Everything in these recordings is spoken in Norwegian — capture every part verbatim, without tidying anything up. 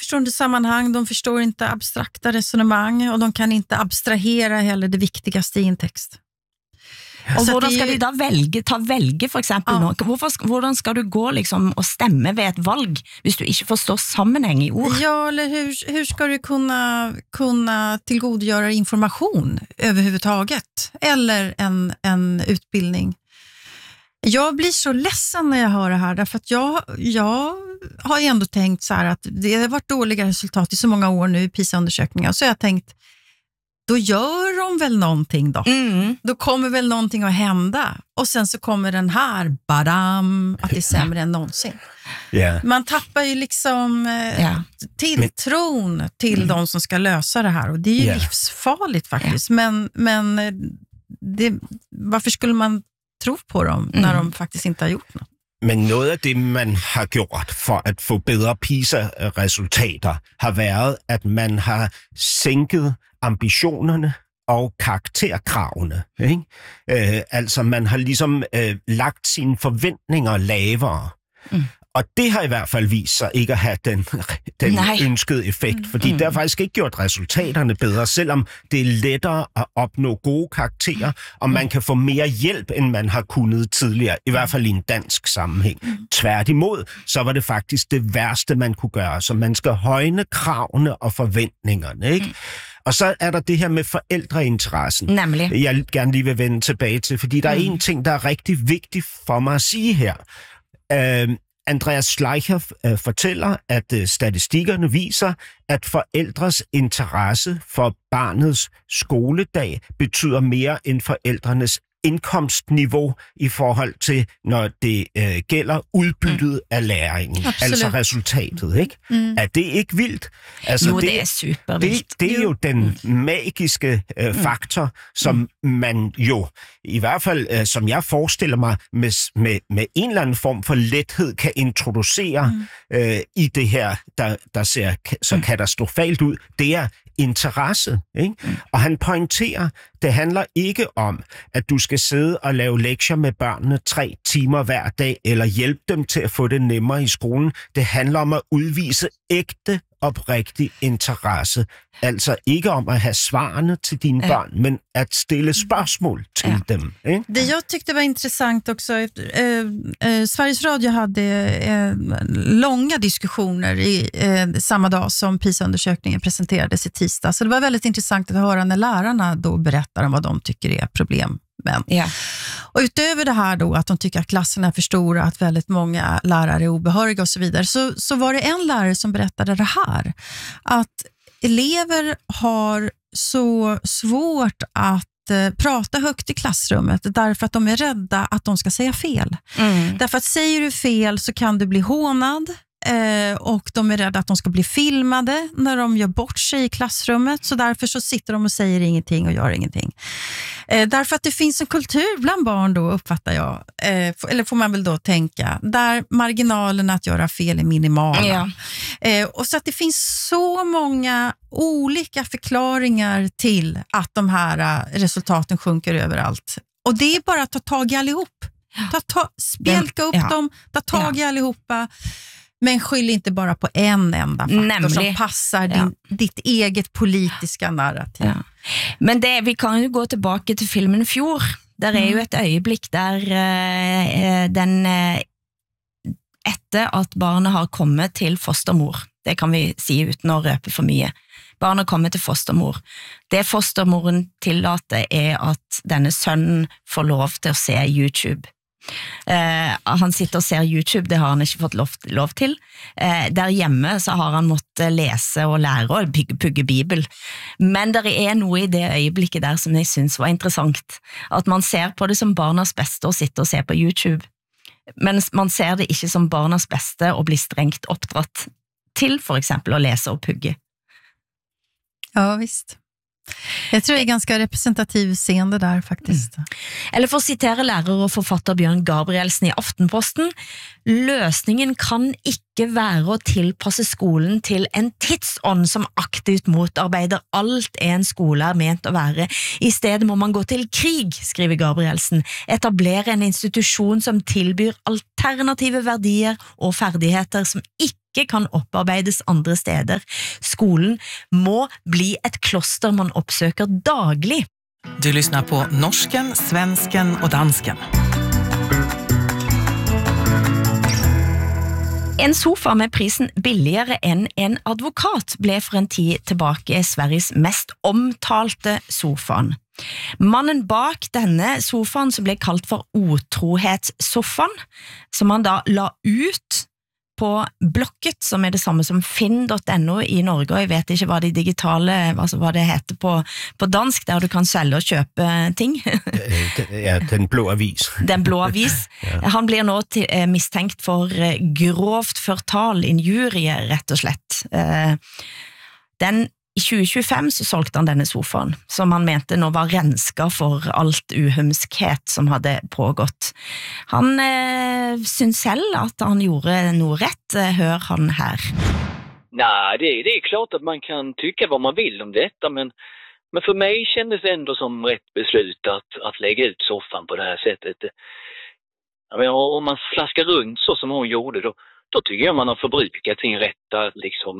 förstår inte sammanhang, de förstår inte abstrakta resonemang och de kan inte abstrahera heller det viktigaste i en text. Og hvordan skal de da velge, ta velge for eksempel ja. nå? Hvorfor, hvordan skal du gå liksom og stemme ved et valg hvis du ikke forstår sammenheng i ord? Ja, eller hur, hur ska du kunna, kunna tillgodogöra information överhuvudtaget? Eller en, en utbildning? Jag blir så ledsen när jag hör det här, därför att jag, jag har ju ändå tänkt så här att det har varit dåliga resultat i så många år nu i PISA-undersökningar, så jag har tänkt, då gör de väl någonting då. Mm. Då kommer väl någonting att hända. Och sen så kommer den här, badam, att det är sämre än någonsin. Yeah. Man tappar ju liksom eh, yeah. tilltron till mm. de som ska lösa det här. Och det är ju yeah. livsfarligt faktiskt. Yeah. Men, men det, varför skulle man tro på dem mm. när de faktiskt inte har gjort något? Men noget af det, man har gjort for at få bedre PISA-resultater, har været, at man har sænket ambitionerne og karakterkravene. Ikke? Øh, altså, man har ligesom øh, lagt sine forventninger lavere. Mm. Og det har i hvert fald vist sig ikke at have den, den ønskede effekt, mm. fordi mm. det har faktisk ikke gjort resultaterne bedre, selvom det er lettere at opnå gode karakterer, og man kan få mere hjælp, end man har kunnet tidligere, i hvert fald i en dansk sammenhæng. Mm. Tværtimod, så var det faktisk det værste, man kunne gøre, så man skal højne kravene og forventningerne, ikke? Mm. Og så er der det her med forældreinteressen, Nemlig. jeg gerne lige vil vende tilbage til, fordi der er mm. en ting, der er rigtig vigtig for mig at sige her. Øh, Andreas Schleicher øh, fortæller, at øh, statistikkerne viser, at forældres interesse for barnets skoledag betyder mere end forældrenes indkomstniveau i forhold til, når det øh, gælder udbyttet mm. af læringen, Absolut. altså resultatet, ikke? Mm. Er det ikke vildt? Altså, jo, det, det er super vildt. Det, det er jo den mm. magiske øh, faktor, som mm. man jo, i hvert fald, øh, som jeg forestiller mig, med, med, med en eller anden form for lethed kan introducere mm. øh, i det her, der, der ser så mm. katastrofalt ud. Det er interesse, ikke? Mm. Og han pointerer, det handler ikke om, at du skal sidde og lave lektier med børnene tre timer hver dag, eller hjælpe dem til at få det nemmere i skolen. Det handler om at udvise ægte, oprigtig interesse. Altså ikke om at have svarene till dine ja. barn, men att ställa spørgsmål till ja. dem. Eh? Det jag tyckte var intressant också, eh, eh, Sveriges Radio hade eh, långa diskussioner i eh, samma dag som PISA-undersökningen presenterades i tisdag. Så det var väldigt intressant att höra när lärarna då berättar om vad de tycker är problem. Men. Ja. Och utöver det här då att de tycker att klasserna är för stora, att väldigt många lärare är obehöriga och så vidare, så, så var det en lärare som berättade det här, att elever har så svårt att eh, prata högt i klassrummet därför att de är rädda att de ska säga fel. Mm. Därför att säger du fel så kan du bli hånad. Eh, och de är rädda att de ska bli filmade när de gör bort sig i klassrummet, så därför så sitter de och säger ingenting och gör ingenting. Eh, därför att det finns en kultur bland barn då, uppfattar jag, eh, eller får man väl då tänka, där marginalerna att göra fel är minimala. Ja. Eh, och så att det finns så många olika förklaringar till att de här resultaten sjunker överallt. Och det är bara att ta tag i allihop. Ta, ta, spjälka upp ja. dem, ta tag i ja. allihopa. Men skyll inte bara på en enda faktor Nämlig. som passar din, ja. ditt eget politiska narrativ. Ja. Men det, vi kan ju gå tillbaka till filmen Fjord. Där är mm. ju ett ögonblick där eh, den eh, efter att barnet har kommit till fostermor. Det kan vi si utan att röpa för mycket. Barnet kommer till fostermor. Det fostermoren tillater är att denne sønnen får lov till att se YouTube. Uh, han sitter og ser YouTube, det har han ikke fått lov, lov til. Uh, der hjemme så har han måttet lese og lære og pugge, pugge Bibel. Men der er noe i det øyeblikket der som jeg synes var interessant. At man ser på det som barnas beste å sitte og se på YouTube. Men man ser det ikke som barnas beste å bli strengt oppdratt til for eksempel å lese og pugge. Ja, visst. Jag tror det är ganska representativ scen det där faktiskt. Mm. Eller för att citera lärare och författare Bjørn Gabrielsen i Aftenposten, løsningen kan ikke være å tilpasse skolen til en tidsånd som aktivt motarbeider alt en skole er ment å være. I stedet må man gå til krig, skriver Gabrielsen, etablere en institusjon som tilbyr alternative verdier og ferdigheter som ikke ikke kan opparbeides andre steder. Skolen må bli et kloster man oppsøker daglig. Du lyssnar på norsken, svensken och dansken. En sofa med prisen billigere enn en advokat ble for en tid tilbake Sveriges mest omtalte sofaen. Mannen bak denne sofaen som ble kalt for otrohetssofaen, som han da la ut på Blocket, som er det samme som finn punktum no i Norge, og jeg vet ikke hva de digitale, altså hva det heter på, på dansk, der du kan selge og kjøpe ting. Ja, den blå avis. Den blå avis. Ja. Han blir nå til, eh, mistenkt for eh, grovt fortal, injurie, rett og slett. Eh, den I tjue tjuefem så solgte han denne sofaen, som han mente nå var renska for alt uhumskhet som hadde pågått. Han eh, synes selv at han gjorde noe rett, hør han her. Nej, det, det är klart att man kan tycka vad man vill om detta, men, men för mig kändes det ändå som rätt beslut att, att lägga ut soffan på det här sättet. Jag menar, om man slaskar runt så som hon gjorde, då, då tycker jag man har förbrukat sin rätta liksom...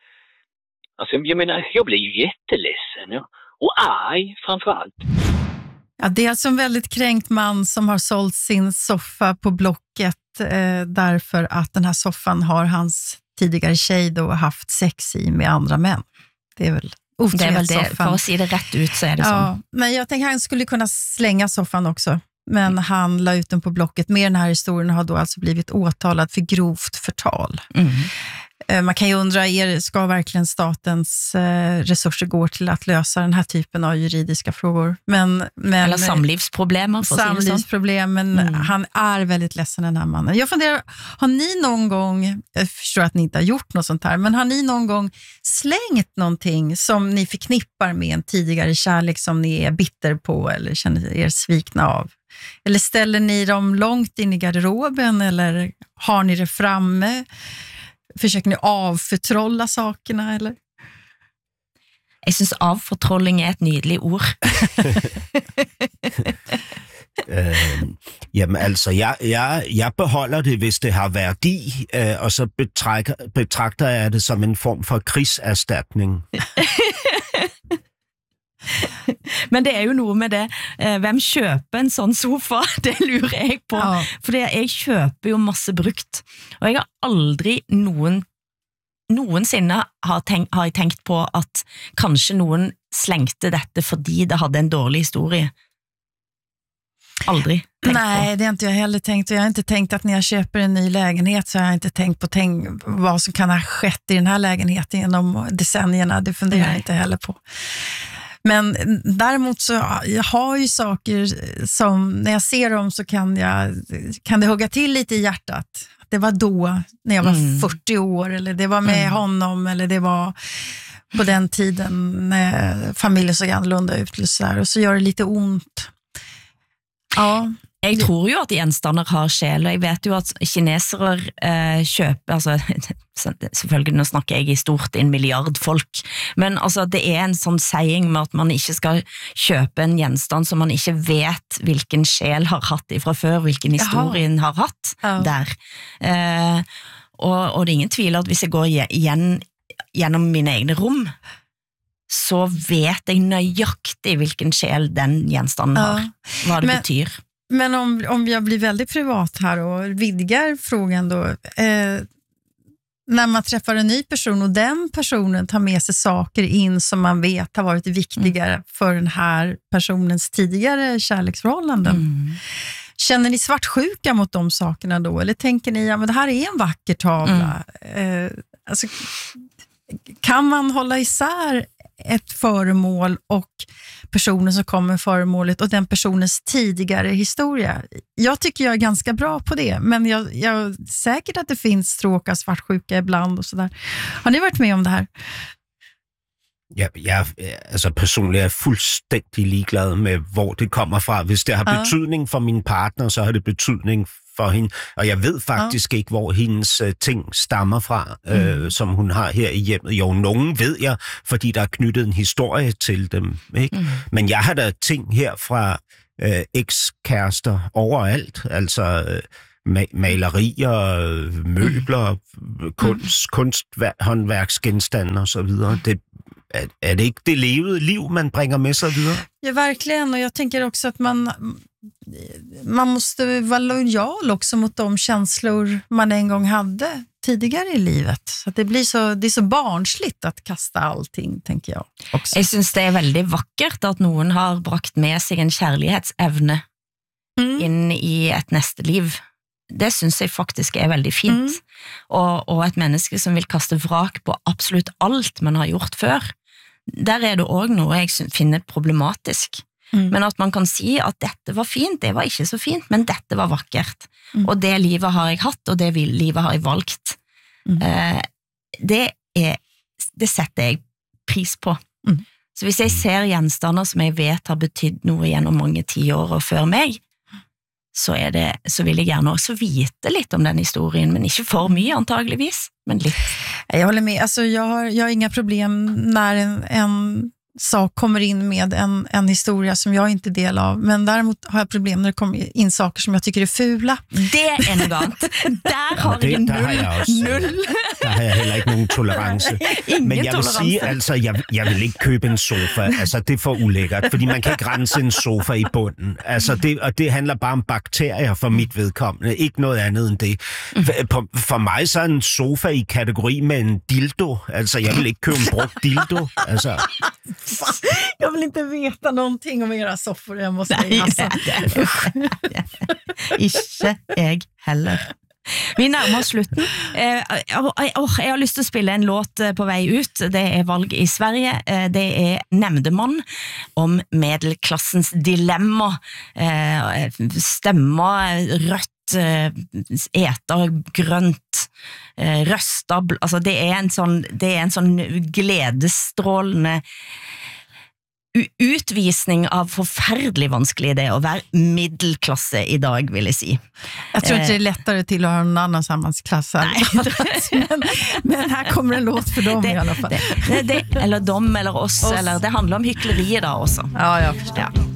Alltså, jag menar, jag blir ju jätteledsen, ja. Och arg framför allt. Ja, det är alltså en väldigt kränkt man som har sålt sin soffa på Blocket eh, därför att den här soffan har hans tidigare tjej då haft sex i med andra män. Det är väl Det är väl det, för att se det rätt ut så är det ja, så. Men jag tänker han skulle kunna slänga soffan också. Men han la ut den på Blocket. Med den här historien har då alltså blivit åtalad för grovt förtal. Mm. Man kan ju undra, är, ska verkligen statens eh, resurser gå till att lösa den här typen av juridiska frågor? Men, men, Eller samlivsproblem. Samlivsproblem, men mm. han är väldigt ledsen, den här mannen. Jag funderar, har ni någon gång, jag förstår att ni inte har gjort något sånt här, men har ni någon gång slängt någonting som ni förknippar med en tidigare kärlek som ni är bitter på eller känner er svikna av? Eller ställer ni dem långt in i garderoben eller har ni det framme? Försöker ni avfortrolla sakerna, eller? Jeg synes avfortrolling er et nydelig ord. øh, jamen altså, jeg, jeg, jeg beholder det, hvis det har værdi, øh, og så betragter, betragter jeg det som en form for krigserstatning. Men det er jo noe med det, hvem kjøper en sånn sofa? Det lurer jeg på, ja. Fordi jeg kjøper jo masse brukt, og jeg har aldri noen, noensinne har, tenkt, har jeg tenkt på at kanskje noen slengte dette fordi det hadde en dårlig historie. Aldrig tänkt Nej, på. det har inte jag heller tänkt. Och jag har inte tänkt att när jag köper en ny lägenhet så har jag inte tänkt på tänk, vad som kan ha skett i den här lägenheten genom decennierna. Det funderar jag inte heller på. Men däremot så jag har ju saker som när jag ser dem så kan, jag, kan det hugga till lite i hjärtat. Det var då när jag var mm. fyrtio år eller det var med mm. honom eller det var på den tiden när familjen såg annorlunda ut och så, och så gör det lite ont. Ja. Jeg tror jo at gjenstander har sjel, og jeg vet jo at kinesere eh, kjøper, altså selvfølgelig nå snakker jeg i stort en milliard folk, men altså det er en sånn saying med at man ikke skal kjøpe en gjenstand som man ikke vet hvilken sjel har hatt ifra før, hvilken historien Jaha. Har hatt ja. Der. Eh, og, og det er ingen tvil at hvis jeg går igjen gjennom mine egne rom, så vet jeg nøyaktig hvilken sjel den gjenstanden har, ja. Hva det men, betyr. Men om, om jag blir väldigt privat här och vidgar frågan då, eh, när man träffar en ny person och den personen tar med sig saker in som man vet har varit viktigare mm. för den här personens tidigare kärleksförhållanden. Mm. Känner ni svartsjuka mot de sakerna då? Eller tänker ni, ja men det här är en vacker tavla. Mm. Eh, alltså, kan man hålla isär ett föremål och personen som kommer med föremålet och den personens tidigare historia? Jag tycker jag är ganska bra på det, men jag, jag säkert att det finns stråkar svartsjuka ibland och sådär. Har ni varit med om det här? Ja, jeg altså personligt er fuldstændig ligeglad med, hvor det kommer fra. Hvis det har ja. Betydning for min partner, så har det betydning for hende. Og jeg ved faktisk ja. Ikke, hvor hendes uh, ting stammer fra, uh, mm. som hun har her i hjemmet. Jo, nogen ved jeg, fordi der er knyttet en historie til dem. Ikke? Mm. Men jeg har da ting her fra uh, ekskærester overalt. Altså, uh, ma- malerier, møbler, kunst, kunsthåndværksgenstande og så videre. Det, er, er det ikke det levede liv, man bringer med sig videre? Ja, verkligen. Och jag tänker också att man, man måste vara lojal också mot de känslor man en gång hade tidigare i livet. Så att det blir så, det är så barnsligt att kasta allting, tänker jag också. Jeg synes det er veldig vakkert at noen har brakt med seg en kjærlighetsevne mm. inn i et neste liv. Det synes jeg faktisk er veldig fint. Mm. Og, og et menneske som vil kaste vrak på absolutt alt man har gjort før, der er det også noe jeg finner problematisk. Mm. Men at man kan si at dette var fint, det var ikke så fint, men dette var vakkert. Mm. Og det livet har jeg hatt, og det livet har jeg valgt. Mm. Eh, det, er, det setter jeg pris på. Mm. Så hvis jeg ser gjenstander som jeg vet har betydd noe gjennom mange tiår og før meg, så, er det, så vil jeg gjerne også vite litt om den historien, men ikke for mye antageligvis, men litt. Jag håller med, alltså jag har, jag har inga problem när en, en sak kommer in med en, en historia som jag inte är del av, men däremot har jag problem när det kommer in saker som jag tycker är fula. Det är något annat. Där har ja, jag null. Har jag null. Der har jeg heller ikke nogen tolerance. Ingen Men jeg vil tolerance. sige, altså, jeg, jeg vil ikke købe en sofa. Altså, det er for ulækkert, fordi man kan ikke rense en sofa i bunden. Altså, det, og det handler bare om bakterier for mit vedkommende. Ikke noget andet end det. For, for mig så er en sofa i kategori med en dildo. Altså, jeg vil ikke købe en brugt dildo. Altså. Jag vill inte veta någonting om era soffor, jag måste säga. Alltså. Ikke jeg heller. Vi nærmer oss slutten. Eh, oh, oh, jeg har lyst til å spille en låt på vei ut. Det er valg i Sverige. Eh, det er Nämndemann om medelklassens dilemma. Eh, stemmer rødt, eh, eter grønt, eh, røster. Altså det er en sånn, det er en sånn gledesstrålende utvisning av forferdelig vanskelig det å være middelklasse i dag, vil jeg si. Jag tror inte det är lättare till att ha en annan sammansklass. men, men här kommer en låt för dem det, i alla fall. Det, det, det, eller dem eller oss, oss, eller det handler om hykleriet da også. Ja, jag förstår. Ja.